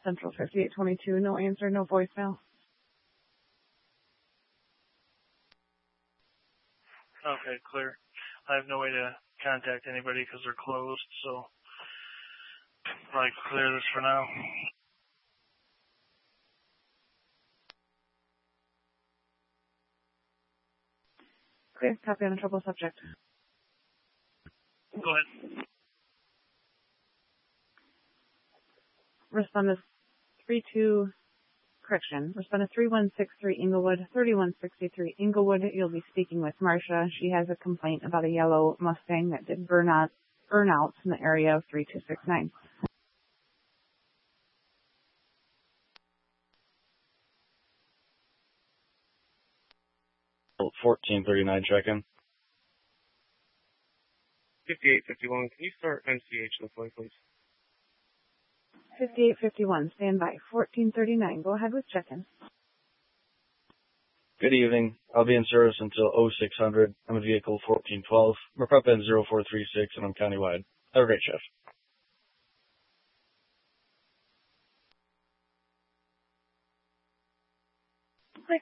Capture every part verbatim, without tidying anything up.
Central fifty-eight twenty-two, no answer, no voicemail. Okay, clear. I have no way to contact anybody because they're closed, so probably clear this for now. Clear. Copy on a trouble subject. Go ahead. Respondent three two, correction. Respondent three one six three Inglewood, thirty-one sixty-three Inglewood. You'll be speaking with Marcia. She has a complaint about a yellow Mustang that did burnout, burnouts in the area of three two six nine. fourteen thirty-nine check-in. fifty-eight fifty-one, can you start M C H this way, please? fifty-eight fifty-one, stand by. fourteen thirty-nine, go ahead with check-in. Good evening. I'll be in service until oh six hundred. I'm a vehicle fourteen twelve. We're prep in zero four three six and I'm countywide. Have a great shift. Clear.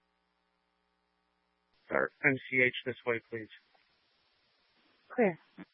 Start M C H this way, please. Clear.